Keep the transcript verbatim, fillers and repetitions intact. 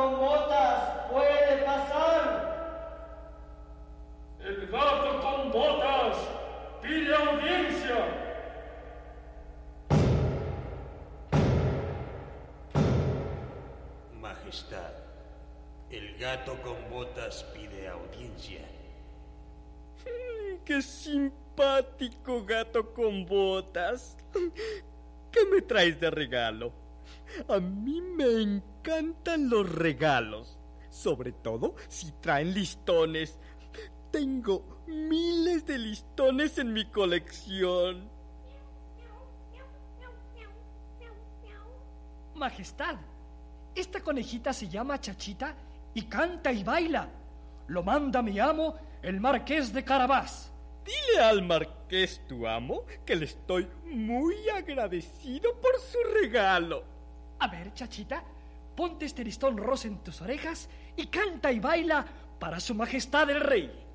con botas puede pasar. El gato con botas pide audiencia. Majestad, el gato con botas pide audiencia. ¡Qué simpático gato con botas! ¿Qué me traes de regalo? A mí me encantan los regalos, sobre todo si traen listones. Tengo miles de listones en mi colección. Majestad, esta conejita se llama Chachita y canta y baila. Lo manda mi amo, el marqués de Carabás. Dile al marqués, tu amo, que le estoy muy agradecido por su regalo. A ver, Chachita, ponte este listón rosa en tus orejas y canta y baila para su majestad el rey.